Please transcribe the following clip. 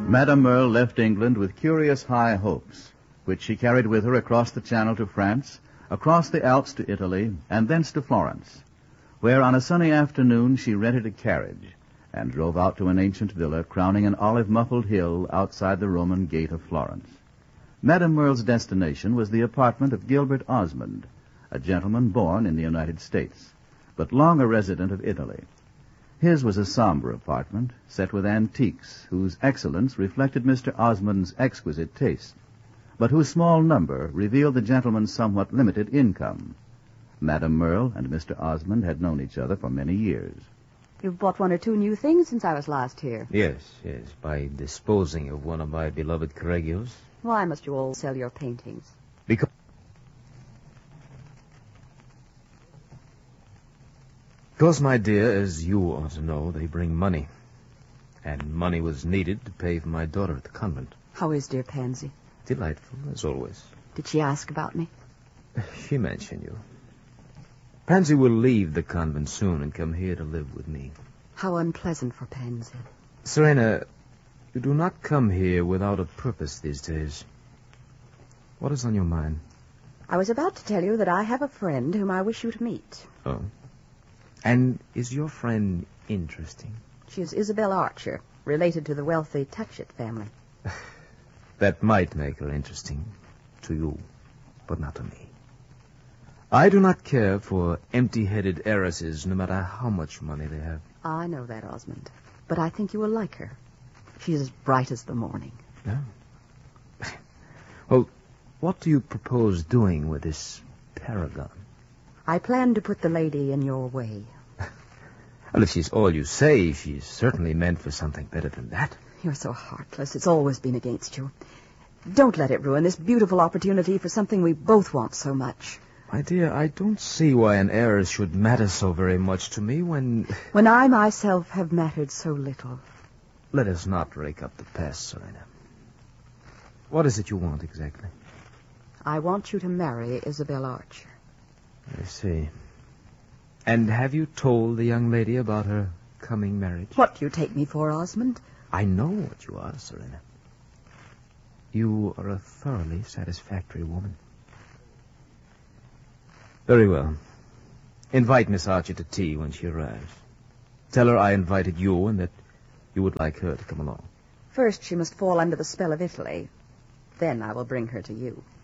Madame Merle left England with curious high hopes, which she carried with her across the Channel to France, across the Alps to Italy, and thence to Florence, where on a sunny afternoon she rented a carriage and drove out to an ancient villa crowning an olive-muffled hill outside the Roman gate of Florence. Madame Merle's destination was the apartment of Gilbert Osmond, a gentleman born in the United States, but long a resident of Italy. His was a somber apartment, set with antiques, whose excellence reflected Mr. Osmond's exquisite taste, but whose small number revealed the gentleman's somewhat limited income. Madame Merle and Mr. Osmond had known each other for many years. You've bought one or two new things since I was last here. Yes, by disposing of one of my beloved Correggios. Why must you all sell your paintings? Because, my dear, as you ought to know, they bring money. And money was needed to pay for my daughter at the convent. How is dear Pansy? Delightful, as always. Did she ask about me? She mentioned you. Pansy will leave the convent soon and come here to live with me. How unpleasant for Pansy. Serena, you do not come here without a purpose these days. What is on your mind? I was about to tell you that I have a friend whom I wish you to meet. Oh? And is your friend interesting? She is Isabel Archer, related to the wealthy Touchett family. That might make her interesting to you, but not to me. I do not care for empty-headed heiresses, no matter how much money they have. I know that, Osmond, but I think you will like her. She is as bright as the morning. Yeah. Well, what do you propose doing with this paragon? I plan to put the lady in your way. Well, if she's all you say, she's certainly meant for something better than that. You're so heartless. It's always been against you. Don't let it ruin this beautiful opportunity for something we both want so much. My dear, I don't see why an heiress should matter so very much to me when I myself have mattered so little. Let us not rake up the past, Serena. What is it you want exactly? I want you to marry Isabel Archer. I see. And have you told the young lady about her coming marriage? What do you take me for, Osmond? I know what you are, Serena. You are a thoroughly satisfactory woman. Very well. Invite Miss Archer to tea when she arrives. Tell her I invited you and that you would like her to come along. First, she must fall under the spell of Italy. Then I will bring her to you.